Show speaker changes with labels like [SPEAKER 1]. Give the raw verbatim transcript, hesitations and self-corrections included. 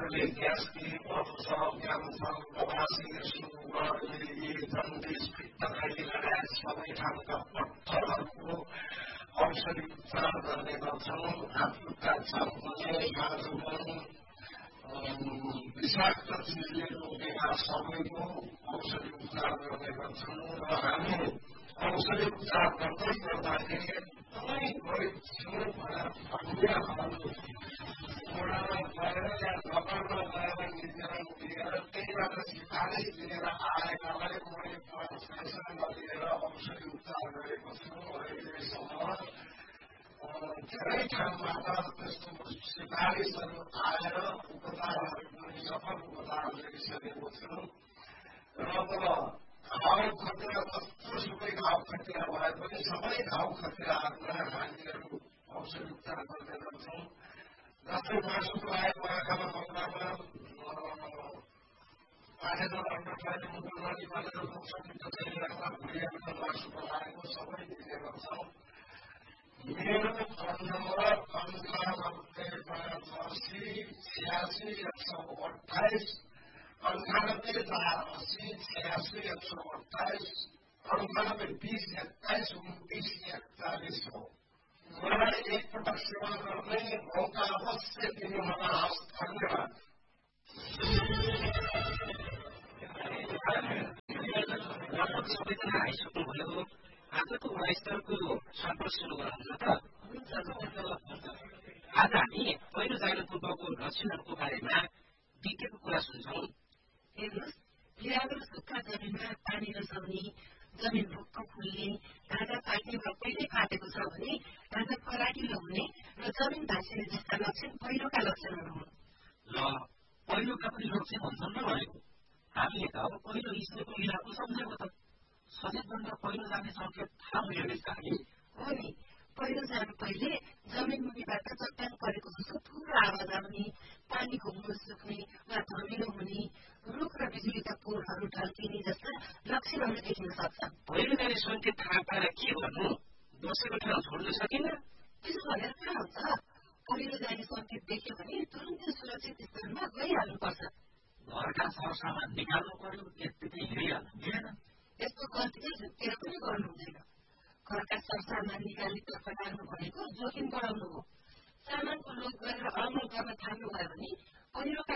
[SPEAKER 1] सरकारले ग्यास दिनुपर्छ, क्यान्सर, प्रवासी श्रमिक, जन्डिस, पित्तकारी लगायत सबै ठाउँका पत्थरहरूको औषधि उपचार गर्ने गर्छौँ। हातखुट्टा चाप्ने, खाँचोपन, विषाक्त चिजले रोकेका सबैको औषधि उपचार गर्ने गर्छौँ र हामी औषधि उपचार गर्दै गर्दाखेरि एकदमै गरिब छौँ भनेर भन्नेहरू ओडामा गएर या नगरमा गएर निवेदन दिएर त्यहीबाट सिफारिस दिएर आएकालाई मैले ट्रान्सलेसन लिएर औषधि उपचार गरेको छु। अहिलेसम्म धेरै ठाउँबाट त्यस्तो सिफारिसहरू आएर उपचारहरू पनि सफल उपचार गरिसकेको छु र अब घाउ खतरा जस्तोसुकै घाउ खतरा भए पनि सबै घाउ खतराहरूलाई हामीहरू औषधि उपचार गर्ने गर्छौँ। जस्तै मासुको आएको आँखामा बङ्गामा पाठेर अन्डरलाई मुटु ननिकालेर औषधि चाहिरहेका भुँडीहरूमा मासु बनाएको सबै दिने गर्छौँ। मेरो फोन नम्बर अन्ठानब्बे पाँच असी छ्यासी एक सौ अठाइस अन्ठानब्बे चार असी छ्यासी एक सौ अठाइस अन्ठानब्बे बिस एक्काइस उन्तिस एकचालिस हो। मलाई एकपटक सेवा गर्ने मौका अवश्य दिनुहोला। धन्यवाद।
[SPEAKER 2] सबैजना आइसक्नुभयो। आजको गुणस्तरको छलफल सुरु गरौँ त। आज हामी पहिरो जानु पूर्वको लक्षणहरूको बारेमा विज्ञको कुरा सुन्छौँ।
[SPEAKER 3] हेर्नुहोस्, बिरालो सुक्खा जमिनमा पानी नसर्ने, जमिन भुक्क फुल्ने, ढाँचा पाक्ने वा पहिले फाटेको छ भने ढाँचा फराकिलो हुने र जमिन भाँसिने जस्ता लक्षण पहिरोका लक्षणहरू हुन्।
[SPEAKER 2] ल, पहिरोका पनि लक्षण हुन्छन् र भनेको हामीले त अब पहिरो निस्केको इलाको सम्झेको त सचेतभन्दा पहिरो जाने सङ्केत थाहा भयो नि हामी।
[SPEAKER 3] हो नि, पहिरो जानु पहिले जमिन मुनिबाट चट्टान परेको जस्तो ठुलो आवाज आउने, पानी घुम्नु सुक्ने वा धमिलो हुने, रुख र बिजुलीका पोलहरू ढल्किने जस्ता लक्षणहरू देखिन सक्छन्।
[SPEAKER 2] पहिरो जाने सङ्केत थाहा पाएर के गर्नु? बसेको ठाउँ छोड्न सकिन्न?
[SPEAKER 3] त्यसो भनेर कहाँ हुन्छ? पहिरो जाने सङ्केत देख्यो भने तुरुन्तै सुरक्षित स्थानमा गइहाल्नुपर्छ।
[SPEAKER 2] घरका सरसामान निकाल्नु पर्यो, यत्तिकै हिँडिहाल्नु मिलेन।
[SPEAKER 3] यस्तो गल्ती झुक्केर पनि गर्नु हुँदैन। घरका सरसामान निकाल्नेतर्फ लाग्नु भनेको जोखिम बढाउनु हो। सामानको लोभ गरेर अलमल गर्न थाल्नुभयो भने पहिरोका